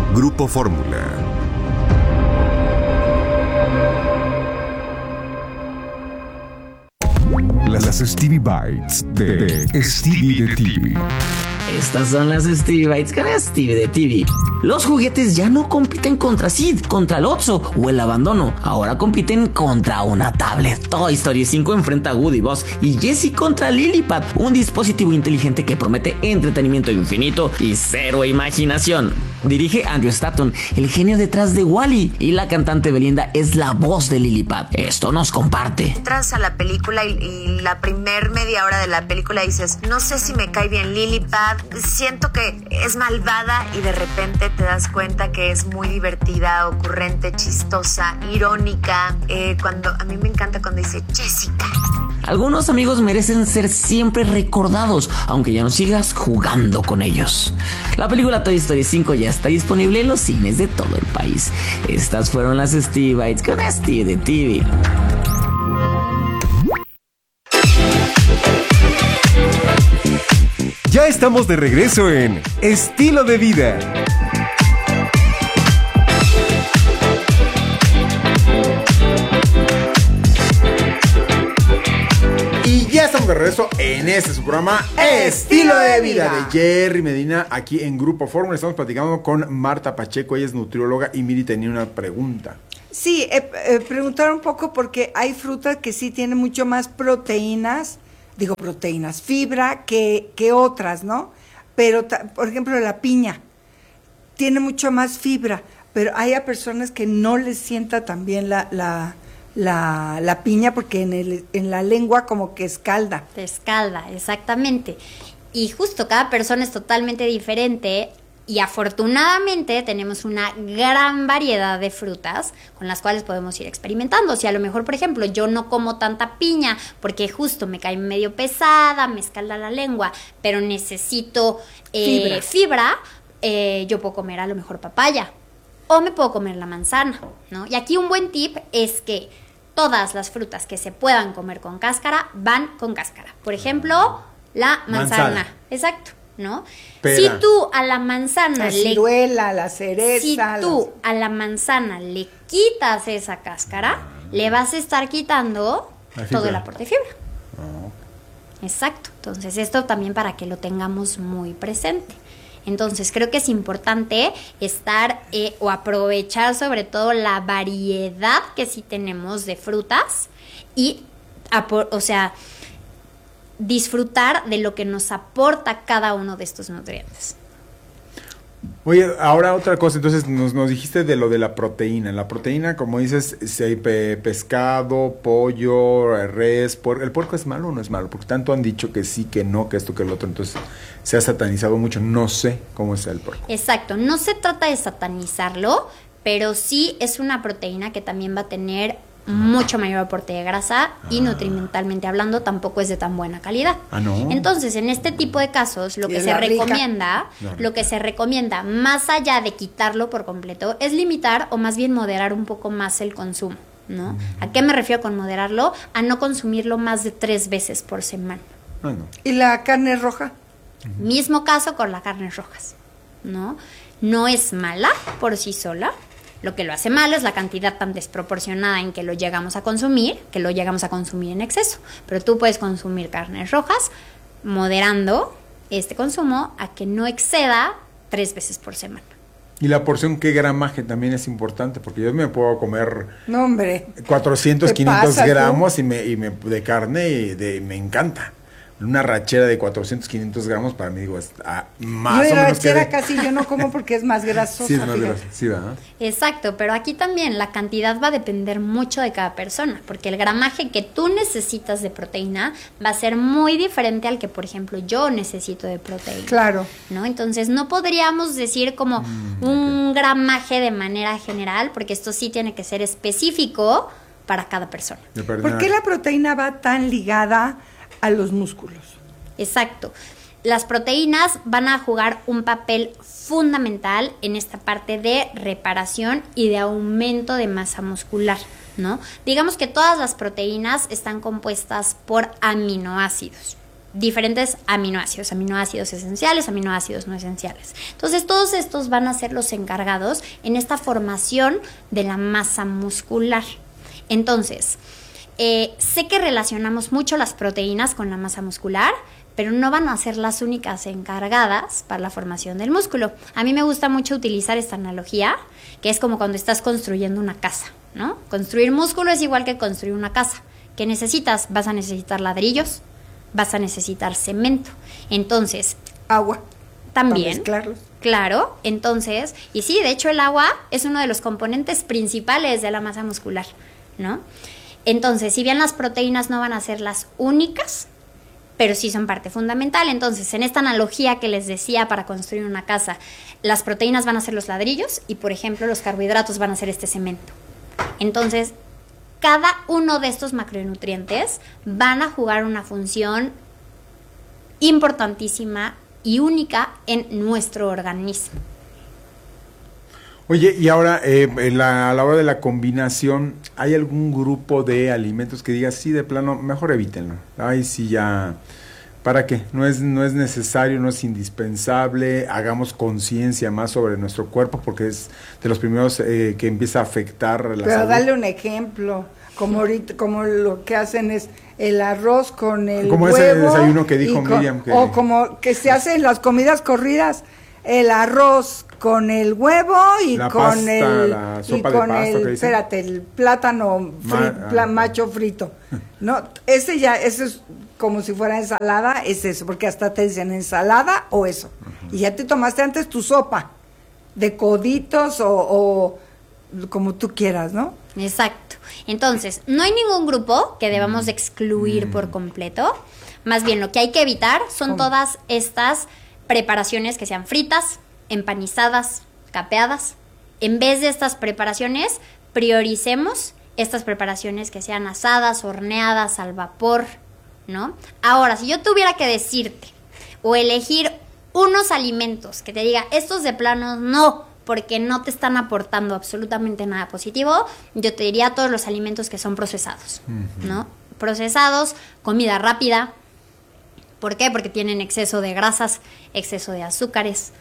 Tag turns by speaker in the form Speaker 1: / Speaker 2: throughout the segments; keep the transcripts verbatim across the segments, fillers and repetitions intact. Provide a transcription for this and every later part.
Speaker 1: Grupo Fórmula. Las Stevie Bites de, de Stevie de T V.
Speaker 2: Estas son las Stevie Bites con Stevie de T V. Los juguetes ya no compiten contra Sid, contra el Otso o el abandono. Ahora compiten contra una tablet. Toy Story cinco enfrenta a Woody, Buzz y Jessie contra Lillipad, un dispositivo inteligente que promete entretenimiento infinito y cero imaginación. Dirige Andrew Stanton, el genio detrás de Wall-E, y la cantante Belinda es la voz de Lillipad. Esto nos comparte.
Speaker 3: Entras a la película y, y la primer media hora de la película dices, no sé si me cae bien Lillipad, siento que es malvada, y de repente te das cuenta que es muy divertida, ocurrente, chistosa, irónica. Eh, cuando a mí me encanta cuando dice Jessica.
Speaker 2: Algunos amigos merecen ser siempre recordados, aunque ya no sigas jugando con ellos. La película Toy Story cinco ya está disponible en los cines de todo el país. Estas fueron las Stevie Bites con Stevie de T V.
Speaker 1: Ya estamos de regreso en Estilo de Vida.
Speaker 4: Y ya estamos de regreso en este su programa Estilo de Vida de Jerry Medina, aquí en Grupo Fórmula. Estamos platicando con Marta Pacheco, ella es nutrióloga, y Miri tenía una pregunta.
Speaker 5: Sí, eh, eh, preguntar un poco porque hay frutas que sí tienen mucho más proteínas, digo proteínas, fibra que, que otras, ¿no? Pero, ta, por ejemplo, la piña tiene mucho más fibra, pero hay a personas que no les sienta tan bien la... la La, la piña porque en, el, en la lengua como que escalda.
Speaker 6: Te escalda, exactamente. Y justo cada persona es totalmente diferente, y afortunadamente tenemos una gran variedad de frutas con las cuales podemos ir experimentando. Si a lo mejor, por ejemplo, yo no como tanta piña porque justo me cae medio pesada, me escalda la lengua, pero necesito eh, fibra, fibra eh, yo puedo comer a lo mejor papaya. O me puedo comer la manzana, ¿no? Y aquí un buen tip es que todas las frutas que se puedan comer con cáscara van con cáscara. Por ejemplo, la manzana. manzana. Exacto, ¿no? Pera. Si tú a la manzana
Speaker 5: la
Speaker 6: le...
Speaker 5: ciruela, la cereza.
Speaker 6: Si tú
Speaker 5: las...
Speaker 6: a la manzana le quitas esa cáscara, le vas a estar quitando todo el aporte de fibra. Oh. Exacto. Entonces, esto también para que lo tengamos muy presente. Entonces, creo que es importante estar eh, o aprovechar sobre todo la variedad que sí tenemos de frutas y, o sea, disfrutar de lo que nos aporta cada uno de estos nutrientes.
Speaker 4: Oye, ahora otra cosa, entonces nos, nos dijiste de lo de la proteína. La proteína, como dices, si hay pe- pescado, pollo, res, por, ¿el puerco es malo o no es malo? Porque tanto han dicho que sí, que no, que esto, que el otro, entonces se ha satanizado mucho. No sé cómo está el puerco.
Speaker 6: Exacto, no se trata de satanizarlo, pero sí es una proteína que también va a tener mucho mayor aporte de grasa ah. y nutrimentalmente hablando tampoco es de tan buena calidad.
Speaker 4: Ah, ¿no?
Speaker 6: Entonces, en este tipo de casos, lo que se recomienda, lo que se recomienda, más allá de quitarlo por completo, es limitar o más bien moderar un poco más el consumo, ¿no? Uh-huh. ¿A qué me refiero con moderarlo? A no consumirlo más de tres veces por semana.
Speaker 4: Ah, no.
Speaker 5: ¿Y la carne roja?
Speaker 6: Uh-huh. Mismo caso con las carnes rojas, ¿no? No es mala por sí sola. Lo que lo hace malo es la cantidad tan desproporcionada en que lo llegamos a consumir, que lo llegamos a consumir en exceso. Pero tú puedes consumir carnes rojas moderando este consumo a que no exceda tres veces por semana.
Speaker 4: Y la porción, ¿qué gramaje también es importante? Porque yo me puedo comer
Speaker 5: no, hombre,
Speaker 4: cuatrocientos, quinientos gramos y me, y me, de carne y de, me encanta. Una rachera de cuatrocientos, quinientos gramos para mí, digo, es ah, más
Speaker 5: yo
Speaker 4: o menos
Speaker 5: rachera
Speaker 4: que...
Speaker 5: casi yo no como porque es más grasosa.
Speaker 4: Sí, es más grasosa, sí, ¿verdad?
Speaker 6: Exacto, pero aquí también la cantidad va a depender mucho de cada persona, porque el gramaje que tú necesitas de proteína va a ser muy diferente al que, por ejemplo, yo necesito de proteína.
Speaker 5: Claro.
Speaker 6: ¿No? Entonces, no podríamos decir como mm, un okay. gramaje de manera general, porque esto sí tiene que ser específico para cada persona.
Speaker 5: ¿Por qué la proteína va tan ligada a los músculos?
Speaker 6: Exacto. Las proteínas van a jugar un papel fundamental en esta parte de reparación y de aumento de masa muscular, ¿no? Digamos que todas las proteínas están compuestas por aminoácidos, diferentes aminoácidos, aminoácidos esenciales, aminoácidos no esenciales. Entonces, todos estos van a ser los encargados en esta formación de la masa muscular. Entonces, eh, sé que relacionamos mucho las proteínas con la masa muscular, pero no van a ser las únicas encargadas para la formación del músculo. A mí me gusta mucho utilizar esta analogía, que es como cuando estás construyendo una casa, ¿no? Construir músculo es igual que construir una casa. ¿Qué necesitas? Vas a necesitar ladrillos, vas a necesitar cemento. Entonces,
Speaker 5: agua.
Speaker 6: También.
Speaker 5: Para mezclarlos.
Speaker 6: Claro, entonces, y sí, de hecho el agua es uno de los componentes principales de la masa muscular, ¿no? Entonces, si bien las proteínas no van a ser las únicas, pero sí son parte fundamental. Entonces, en esta analogía que les decía para construir una casa, las proteínas van a ser los ladrillos y, por ejemplo, los carbohidratos van a ser este cemento. Entonces, cada uno de estos macronutrientes van a jugar una función importantísima y única en nuestro organismo.
Speaker 4: Oye, y ahora, eh, en la, a la hora de la combinación, ¿hay algún grupo de alimentos que digas, sí, de plano, mejor evítenlo? Ay, sí, ya, ¿para qué? No es, no es necesario, no es indispensable, hagamos conciencia más sobre nuestro cuerpo, porque es de los primeros eh, que empieza a afectar la
Speaker 5: Pero
Speaker 4: salud.
Speaker 5: dale un ejemplo, como ahorita, como lo que hacen es el arroz con el
Speaker 4: como
Speaker 5: huevo.
Speaker 4: Como ese desayuno que dijo
Speaker 5: con,
Speaker 4: Miriam. Que...
Speaker 5: O como que se hace en las comidas corridas, el arroz con el huevo y
Speaker 4: la
Speaker 5: con
Speaker 4: pasta,
Speaker 5: el
Speaker 4: la
Speaker 5: y
Speaker 4: sopa
Speaker 5: con
Speaker 4: de pasta,
Speaker 5: el
Speaker 4: ¿qué dicen?
Speaker 5: espérate, el plátano fri,
Speaker 4: Ma,
Speaker 5: pla,
Speaker 4: ah,
Speaker 5: macho frito. No, ese ya ese es como si fuera ensalada, es eso, porque hasta te dicen ensalada o eso. Uh-huh. Y ya te tomaste antes tu sopa de coditos o, o como tú quieras, ¿no?
Speaker 6: Exacto. Entonces, no hay ningún grupo que debamos de excluir mm. por completo. Más bien, lo que hay que evitar son ¿Cómo? todas estas preparaciones que sean fritas, empanizadas, capeadas. En vez de estas preparaciones, prioricemos estas preparaciones que sean asadas, horneadas, al vapor, ¿no? Ahora, si yo tuviera que decirte o elegir unos alimentos que te diga, estos de plano no, porque no te están aportando absolutamente nada positivo, yo te diría todos los alimentos que son procesados, uh-huh. ¿no? Procesados, comida rápida. ¿Por qué? Porque tienen exceso de grasas, exceso de azúcares,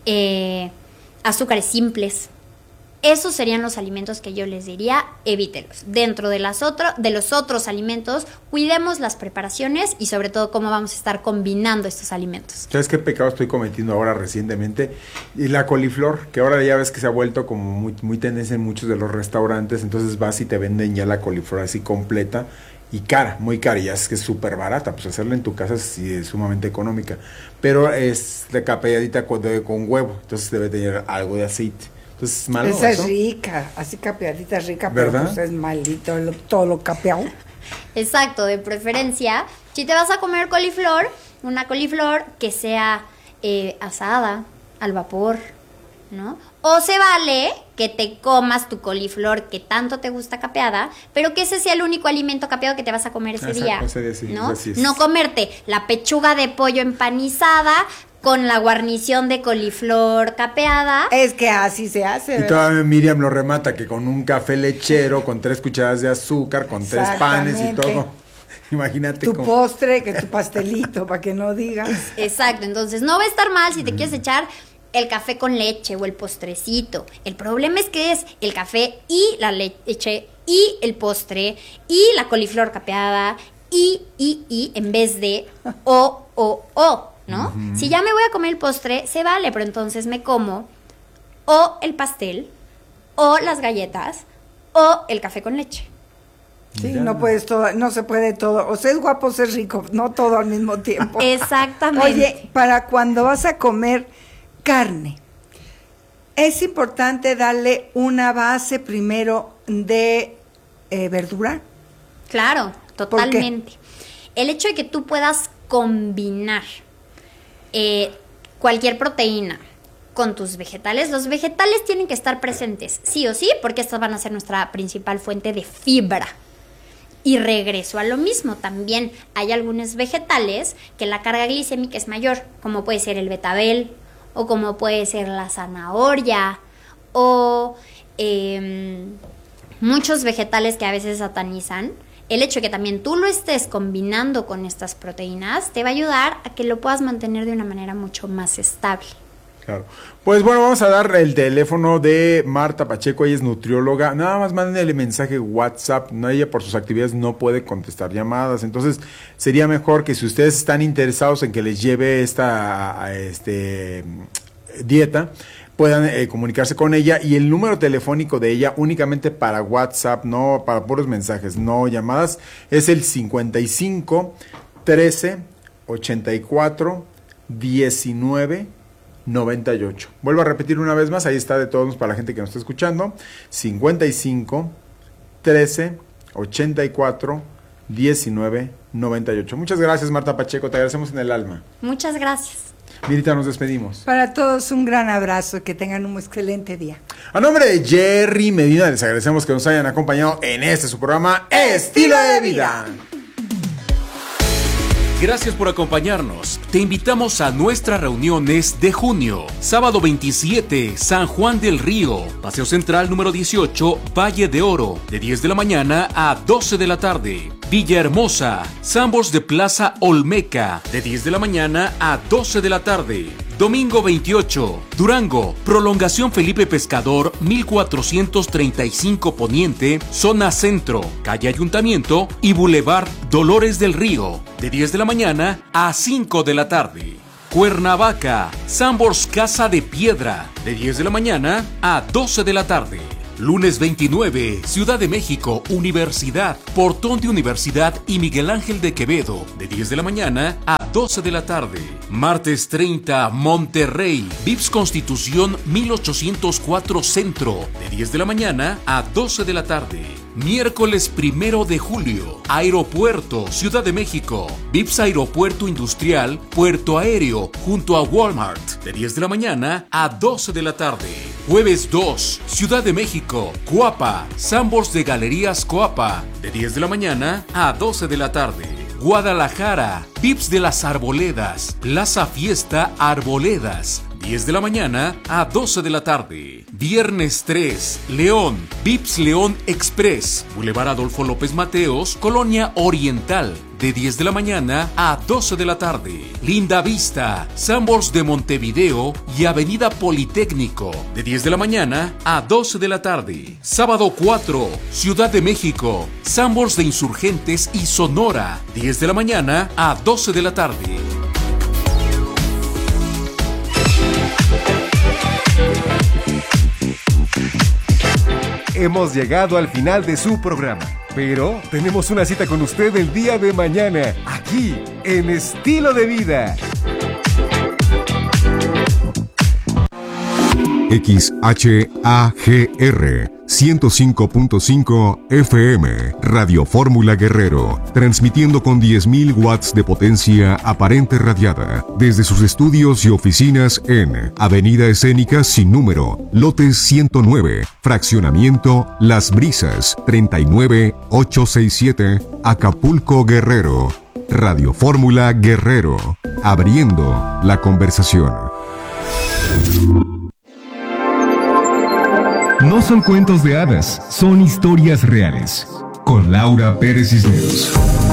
Speaker 6: eh, azúcares simples. Esos serían los alimentos que yo les diría, evítelos. Dentro de, las otro, de los otros alimentos, cuidemos las preparaciones y sobre todo cómo vamos a estar combinando estos alimentos.
Speaker 4: ¿Sabes qué pecado estoy cometiendo ahora recientemente? Y la coliflor, que ahora ya ves que se ha vuelto como muy, muy tendencia en muchos de los restaurantes, entonces vas y te venden ya la coliflor así completa y cara, muy cara, y ya es que es súper barata, pues hacerla en tu casa es, sí, es sumamente económica, pero es de capeadita con, de, con huevo, entonces debe tener algo de aceite. Entonces, ¿malo
Speaker 5: Esa
Speaker 4: eso?
Speaker 5: es rica, así capeadita es rica,
Speaker 4: ¿verdad?
Speaker 5: pero pues es maldito lo, todo lo capeado.
Speaker 6: Exacto, de preferencia, si te vas a comer coliflor, una coliflor que sea eh, asada, al vapor, ¿no? O se vale que te comas tu coliflor que tanto te gusta capeada, pero que ese sea el único alimento capeado que te vas a comer ese
Speaker 4: Exacto,
Speaker 6: día,
Speaker 4: ese día sí,
Speaker 6: ¿no?
Speaker 4: es.
Speaker 6: No comerte la pechuga de pollo empanizada con la guarnición de coliflor capeada.
Speaker 5: Es que así se hace,
Speaker 4: Y
Speaker 5: ¿verdad?
Speaker 4: todavía Miriam lo remata que con un café lechero, con tres cucharadas de azúcar, con tres panes y todo. Imagínate
Speaker 5: tu
Speaker 4: cómo.
Speaker 5: postre, que tu pastelito, para que no digas.
Speaker 6: Exacto, entonces no va a estar mal si te mm. quieres echar el café con leche o el postrecito. El problema es que es el café y la leche y el postre y la coliflor capeada y, y, y, en vez de o, o, o, ¿no? Uh-huh. Si ya me voy a comer el postre, se vale, pero entonces me como o el pastel o las galletas o el café con leche.
Speaker 5: Sí, ya. no puedes todo, no se puede todo. O sea, es guapo, o es rico, no todo al mismo tiempo.
Speaker 6: Exactamente.
Speaker 5: Oye, para cuando vas a comer carne, es importante darle una base primero de eh, verdura.
Speaker 6: Claro, totalmente. El hecho de que tú puedas combinar eh, cualquier proteína con tus vegetales, los vegetales tienen que estar presentes, sí o sí, porque estas van a ser nuestra principal fuente de fibra. Y regreso a lo mismo, también hay algunos vegetales que la carga glicémica es mayor, como puede ser el betabel, o como puede ser la zanahoria, o eh, muchos vegetales que a veces satanizan, el hecho de que también tú lo estés combinando con estas proteínas te va a ayudar a que lo puedas mantener de una manera mucho más estable.
Speaker 4: Claro. Pues bueno, vamos a dar el teléfono de Marta Pacheco, ella es nutrióloga. Nada más mándenle mensaje WhatsApp, no, ella por sus actividades no puede contestar llamadas, entonces sería mejor que si ustedes están interesados en que les lleve esta este, dieta, puedan eh, comunicarse con ella, y el número telefónico de ella únicamente para WhatsApp, no para puros mensajes, no llamadas, es el cincuenta y cinco, trece, ochenta y cuatro, diecinueve, noventa y ocho. Vuelvo a repetir una vez más, ahí está de todos para la gente que nos está escuchando, cincuenta y cinco, trece, ochenta y cuatro, diecinueve, noventa y ocho. Muchas gracias, Marta Pacheco, te agradecemos en el alma.
Speaker 6: Muchas gracias.
Speaker 4: Mirita, nos despedimos.
Speaker 5: Para todos un gran abrazo, que tengan un excelente día.
Speaker 4: A nombre de Jerry Medina, les agradecemos que nos hayan acompañado en este su programa Estilo de Vida.
Speaker 7: Gracias por acompañarnos. Te invitamos a nuestras reuniones de junio. Sábado veintisiete, San Juan del Río. Paseo Central número dieciocho, Valle de Oro. De diez de la mañana a doce de la tarde. Villahermosa, Sambors de Plaza Olmeca. De diez de la mañana a doce de la tarde. Domingo veintiocho, Durango, Prolongación Felipe Pescador, mil cuatrocientos treinta y cinco Poniente, Zona Centro, Calle Ayuntamiento y Boulevard Dolores del Río, de diez de la mañana a cinco de la tarde. Cuernavaca, Sambors Casa de Piedra, de diez de la mañana a doce de la tarde. Lunes veintinueve, Ciudad de México, Universidad, Portón de Universidad y Miguel Ángel de Quevedo, de diez de la mañana a doce de la tarde. Martes treinta, Monterrey, Vips Constitución mil ochocientos cuatro Centro, de diez de la mañana a doce de la tarde. Miércoles primero de julio, Aeropuerto, Ciudad de México, Vips Aeropuerto Industrial, Puerto Aéreo, junto a Walmart, de diez de la mañana a doce de la tarde. Jueves dos, Ciudad de México, Coapa, Sambors de Galerías Coapa, de diez de la mañana a doce de la tarde. Guadalajara, Vips de las Arboledas, Plaza Fiesta Arboledas, diez de la mañana a doce de la tarde. Viernes tres, León, Vips León Express, Boulevard Adolfo López Mateos, Colonia Oriental, de diez de la mañana a doce de la tarde. Linda Vista, Sambors de Montevideo y Avenida Politécnico, de diez de la mañana a doce de la tarde. Sábado cuatro, Ciudad de México, Sambors de Insurgentes y Sonora, diez de la mañana a doce de la tarde.
Speaker 1: Hemos llegado al final de su programa, pero tenemos una cita con usted el día de mañana, aquí, en Estilo de Vida. X H A G R ciento cinco punto cinco F M, Radio Fórmula Guerrero, transmitiendo con diez mil watts de potencia aparente radiada, desde sus estudios y oficinas en Avenida Escénica sin número, lote ciento nueve, fraccionamiento Las Brisas, treinta y nueve ochocientos sesenta y siete, Acapulco, Guerrero. Radio Fórmula Guerrero, abriendo la conversación. No son cuentos de hadas, son historias reales. Con Laura Pérez Cisneros.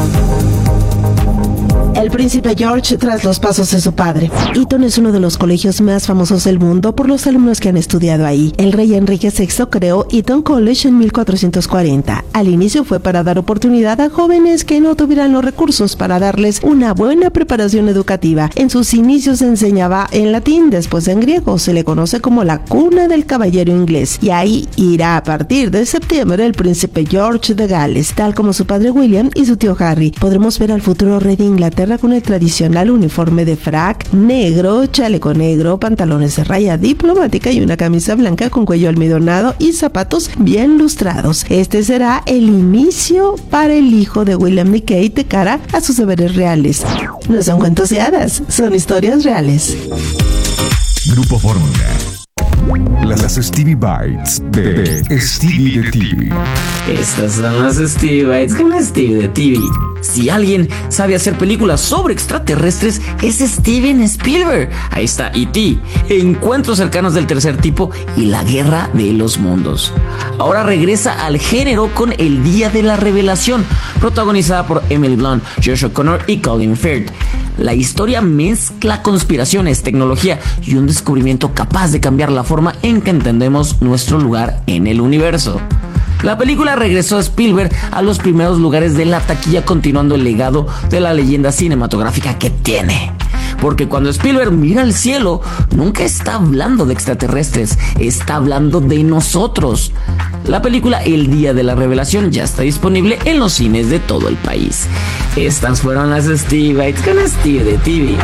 Speaker 8: El príncipe George tras los pasos de su padre. Eton es uno de los colegios más famosos del mundo por los alumnos que han estudiado ahí. El rey Enrique sexto creó Eton College en mil cuatrocientos cuarenta. Al inicio fue para dar oportunidad a jóvenes que no tuvieran los recursos para darles una buena preparación educativa. En sus inicios se enseñaba en latín, después en griego. Se le conoce como la cuna del caballero inglés. Y ahí irá a partir de septiembre el príncipe George de Gales, tal como su padre William y su tío Harry. Podremos ver al futuro rey de Inglaterra con el tradicional uniforme de frac negro, chaleco negro, pantalones de raya diplomática y una camisa blanca con cuello almidonado y zapatos bien lustrados. Este será el inicio para el hijo de William y Kate de cara a sus deberes reales. No son cuentos de hadas, son historias reales.
Speaker 1: Grupo Fórmula. Las Stevie Bites de Stevie de T V.
Speaker 2: Estas son las Stevie Bites con Stevie de T V. Si alguien sabe hacer películas sobre extraterrestres, es Steven Spielberg. Ahí está E T, Encuentros cercanos del tercer tipo y La guerra de los mundos. Ahora regresa al género con El día de la revelación, protagonizada por Emily Blunt, Josh O'Connor y Colin Firth. La historia mezcla conspiraciones, tecnología y un descubrimiento capaz de cambiar la forma en que entendemos nuestro lugar en el universo. La película regresó a Spielberg a los primeros lugares de la taquilla, continuando el legado de la leyenda cinematográfica que tiene. Porque cuando Spielberg mira al cielo, nunca está hablando de extraterrestres, está hablando de nosotros. La película El día de la revelación ya está disponible en los cines de todo el país. Estas fueron las Stevie Bites con Stevie de T V.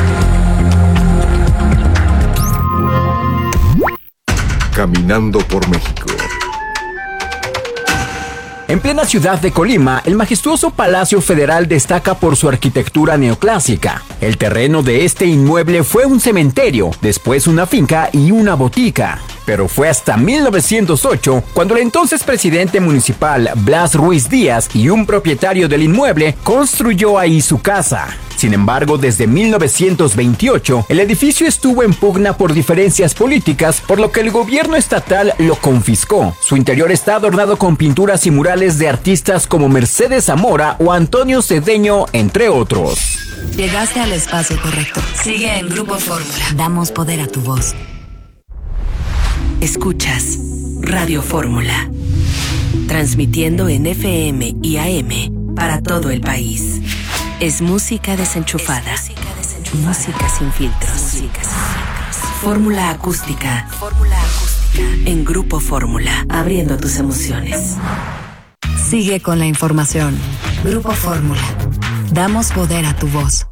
Speaker 1: Caminando por México.
Speaker 9: En plena ciudad de Colima, el majestuoso Palacio Federal destaca por su arquitectura neoclásica. El terreno de este inmueble fue un cementerio, después una finca y una botica. Pero fue hasta mil novecientos ocho cuando el entonces presidente municipal Blas Ruiz Díaz y un propietario del inmueble construyó ahí su casa. Sin embargo, desde mil novecientos veintiocho, el edificio estuvo en pugna por diferencias políticas, por lo que el gobierno estatal lo confiscó. Su interior está adornado con pinturas y murales de artistas como Mercedes Zamora o Antonio Cedeño, entre otros.
Speaker 10: Llegaste al espacio correcto. Sigue en Grupo Fórmula. Damos poder a tu voz. Escuchas Radio Fórmula, transmitiendo en F M y A M para todo el país. Es música desenchufada. Es música desenchufada. Música sin filtros. Música sin filtros. Fórmula acústica. Fórmula acústica. En Grupo Fórmula, abriendo tus emociones. Sigue con la información. Grupo Fórmula. Damos poder a tu voz.